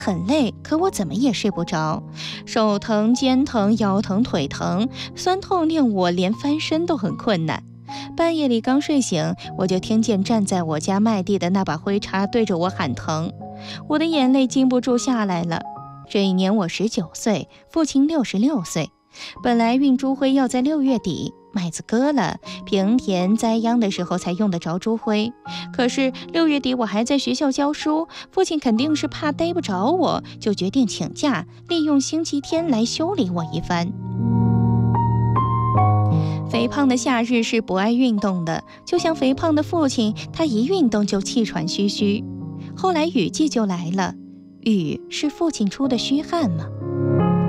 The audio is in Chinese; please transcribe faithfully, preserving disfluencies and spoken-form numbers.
很累，可我怎么也睡不着，手疼、肩疼、腰疼、腿疼，酸痛令我连翻身都很困难。半夜里刚睡醒，我就听见站在我家麦地的那把灰叉对着我喊疼，我的眼泪禁不住下来了。这一年我十九岁，父亲六十六岁。本来运猪灰要在六月底，麦子割了，平田栽秧的时候才用得着猪灰。可是六月底我还在学校教书，父亲肯定是怕逮不着我，就决定请假，利用星期天来修理我一番。肥胖的夏日是不爱运动的，就像肥胖的父亲，他一运动就气喘吁吁。后来雨季就来了，雨是父亲出的虚汗吗？